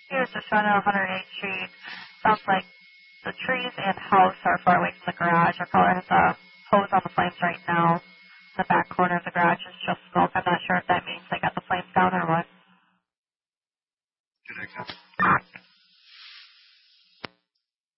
Here's the shot on 108th Street. Sounds like the trees and house are far away from the garage. Our caller has a hose on the flames right now. The back corner of the garage is just smoke. I'm not sure if that means they got the flames down or what. Good,